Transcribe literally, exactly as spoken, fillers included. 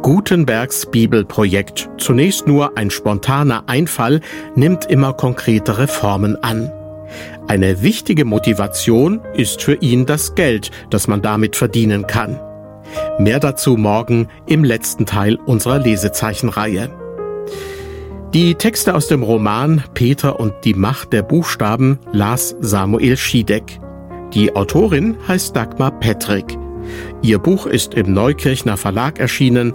Gutenbergs Bibelprojekt, zunächst nur ein spontaner Einfall, nimmt immer konkretere Formen an. Eine wichtige Motivation ist für ihn das Geld, das man damit verdienen kann. Mehr dazu morgen im letzten Teil unserer Lesezeichenreihe. Die Texte aus dem Roman Peter und die Macht der Buchstaben las Samuel Schiedek. Die Autorin heißt Dagmar Pettrick. Ihr Buch ist im Neukirchner Verlag erschienen